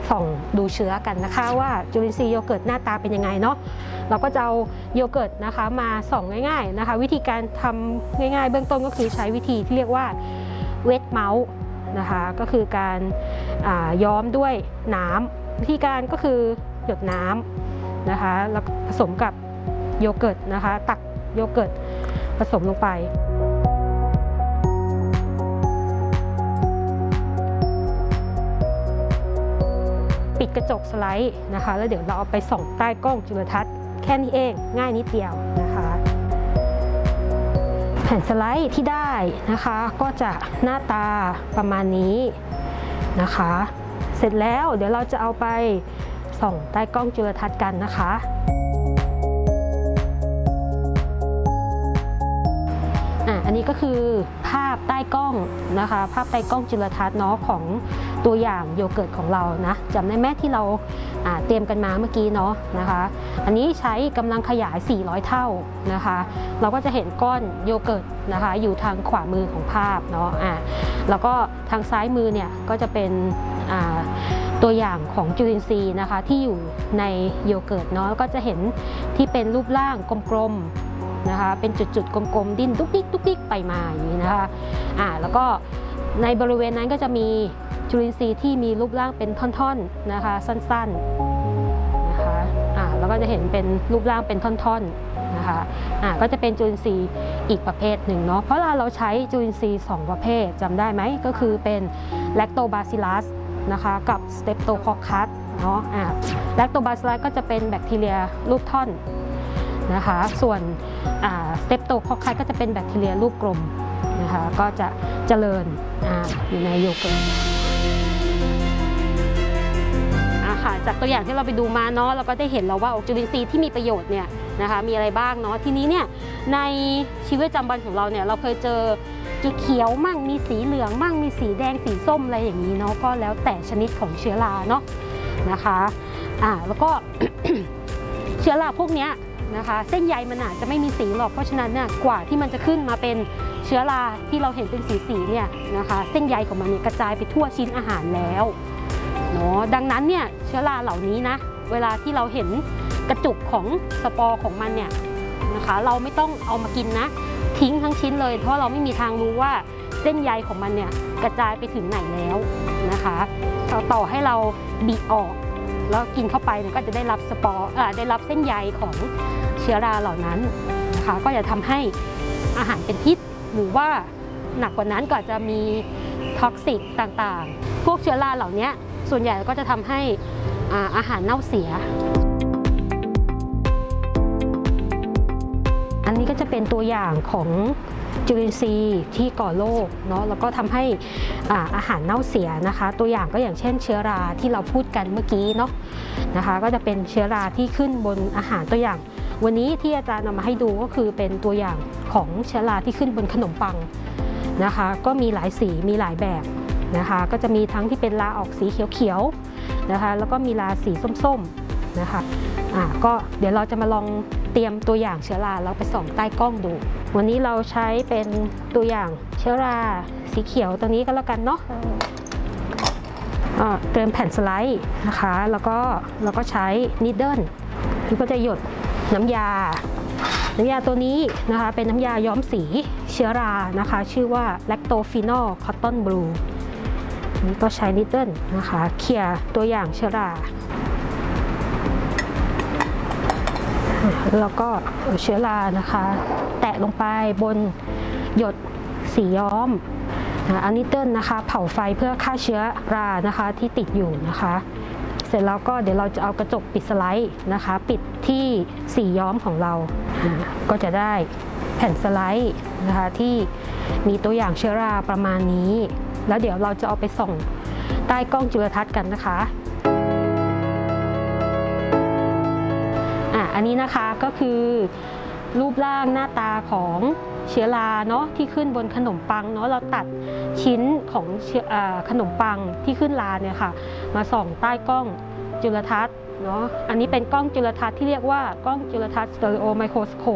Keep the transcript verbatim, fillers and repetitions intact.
ส่องดูเชื้อกันนะคะว่าจุลินทรีย์โยเกิร์ตหน้าตาเป็นยังไงเนาะเราก็จะเอาโยเกิร์ตนะคะมาส่องง่ายๆนะคะวิธีการทำง่ายๆเบื้องต้นก็คือใช้วิธีที่เรียกว่าเวทเมาส์นะคะก็คือการย้อมด้วยน้ำวิธีการก็คือหยดน้ำนะคะแล้วผสมกับโยเกิร์ตนะคะตักโยเกิร์ตผสมลงไปปิดกระจกสไลด์นะคะแล้วเดี๋ยวเราเอาไปส่องใต้กล้องจุลทรรศน์แค่นี้เองง่ายนิดเดียวนะคะแผ่นสไลด์ที่ได้นะคะก็จะหน้าตาประมาณนี้นะคะเสร็จแล้วเดี๋ยวเราจะเอาไปส่องใต้กล้องจุลทรรศน์กันนะคะอันนี้ก็คือภาพใต้กล้องนะคะภาพใต้กล้องจุลทรรศน์เนาะของตัวอย่างโยเกิร์ตของเรานะจำได้ไหมที่เราเตรียมกันมาเมื่อกี้เนาะนะคะอันนี้ใช้กำลังขยายสี่ร้อยเท่านะคะเราก็จะเห็นก้อนโยเกิร์ตนะคะอยู่ทางขวามือของภาพเนาะอ่าแล้วก็ทางซ้ายมือเนี่ยก็จะเป็นตัวอย่างของจุลินทรีย์นะคะที่อยู่ในโยเกิร์ตเนาะก็จะเห็นที่เป็นรูปร่างกลมๆนะคะเป็นจุดๆกลมๆดิ้นตุ๊กติ๊กตุ๊กติ๊กไปมาอย่างนี้นะคะอ่าแล้วก็ในบริเวณนั้นก็จะมีจุลินทรีย์ที่มีรูปร่างเป็นท่อนๆนะคะสั้นๆนะคะอ่าแล้วก็จะเห็นเป็นรูปร่างเป็นท่อนๆนะคะอ่าก็จะเป็นจุลินทรีย์อีกประเภทหนึ่งเนาะเพราะเราเราใช้จุลินทรีย์สองประเภทจำได้ไหมก็คือเป็นแลคโตบาซิลลัสนะคะกับสเตปโตคอคคัสเนาะอ่าแลคโตบาซิลลัสก็จะเป็นแบคทีเรียรูปท่อนนะคะส่วนสเตปโตคอคคัสก็จะเป็นแบคทีเรียรูปกลมนะคะก็จะเจริญ อ, อยู่ในโยเกิร์ตจากตัวอย่างที่เราไปดูมาเนาะเราก็ได้เห็นแล้วว่าจุลินทรีย์ที่มีประโยชน์เนี่ยนะคะมีอะไรบ้างเนาะทีนี้เนี่ยในชีวิตประจำวันของเราเนี่ยเราเคยเจอจุดเขียวมั่งมีสีเหลืองมั่งมีสีแดงสีส้มอะไรอย่างนี้เนาะก็แล้วแต่ชนิดของเชื้อราเนาะนะคะอ่าแล้วก็ เชื้อราพวกนี้นะคะเส้นใยมันอาจจะไม่มีสีหรอกเพราะฉะนั้นเนี่ยกว่าที่มันจะขึ้นมาเป็นเชื้อราที่เราเห็นเป็นสีๆเนี่ยนะคะเส้นใยของมันเนี่ยกระจายไปทั่วชิ้นอาหารแล้วเนาะดังนั้นเนี่ยเชื้อราเหล่านี้นะเวลาที่เราเห็นกระจุกของสปอร์ของมันเนี่ยนะคะเราไม่ต้องเอามากินนะทิ้งทั้งชิ้นเลยเพราะเราไม่มีทางรู้ว่าเส้นใยของมันเนี่ยกระจายไปถึงไหนแล้วนะคะต่อให้เราบีบออกแล้วกินเข้าไปเนี่ยก็จะได้รับสปอร์ได้รับเส้นใยของเชื้อราเหล่านั้นนะคะก็จะทำให้อาหารเป็นพิษหรือว่าหนักกว่านั้นก็จะมีท็อกซิกต่างๆพวกเชื้อราเหล่านี้ส่วนใหญ่ก็จะทำให้อาหารเน่าเสียอันนี้ก็จะเป็นตัวอย่างของจุลินทรีย์ที่ก่อโรคเนาะแล้วก็ทำให้อาหารเน่าเสียนะคะตัวอย่างก็อย่างเช่นเชื้อราที่เราพูดกันเมื่อกี้เนาะนะคะก็จะเป็นเชื้อราที่ขึ้นบนอาหารตัวอย่างวันนี้ที่อาจารย์นำมาให้ดูก็คือเป็นตัวอย่างของเชื้อราที่ขึ้นบนขนมปังนะคะก็มีหลายสีมีหลายแบบนะคะก็จะมีทั้งที่เป็นราออกสีเขียวๆนะคะแล้วก็มีราสีส้มๆนะคะอ่าก็เดี๋ยวเราจะมาลองเตรียมตัวอย่างเชื้อราแล้วไปส่องใต้กล้องดูวันนี้เราใช้เป็นตัวอย่างเชื้อราสีเขียวตัวนี้ก็แล้วกันเนาะเตรียมแผ่นสไลด์นะคะแล้วก็เราก็ใช้นิดเดิลที่ก็จะหยดน้ำยาน้ำยาตัวนี้นะคะเป็นน้ำยาย้อมสีเชื้อรานะคะชื่อว่าแลคโตฟีนอลคอตตอนบลูนี่ก็ใช้นิดเดิลนะคะเขี่ยตัวอย่างเชื้อราแล้วก็เชื้อรานะคะแตะลงไปบนหยดสีย้อมอันนิดเดิลนะคะเผาไฟเพื่อฆ่าเชื้อรานะคะที่ติดอยู่นะคะเสร็จแล้วก็เดี๋ยวเราจะเอากระจกปิดสไลด์นะคะปิดที่สีย้อมของเราก็จะได้แผ่นสไลด์นะคะที่มีตัวอย่างเชื้อราประมาณนี้แล้วเดี๋ยวเราจะเอาไปส่องใต้กล้องจุลทรรศน์กันนะคะอ่ะอันนี้นะคะก็คือรูปร่างหน้าตาของเชื้อราเนาะที่ขึ้นบนขนมปังเนาะเราตัดชิ้นของขนมปังที่ขึ้นราเนี่ยค่ะมาส่องใต้กล้องจุลทรรศน์เนาะอันนี้เป็นกล้องจุลทรรศน์ที่เรียกว่ากล้องจุลทรรศน์สเตอริโอไมโครสโคป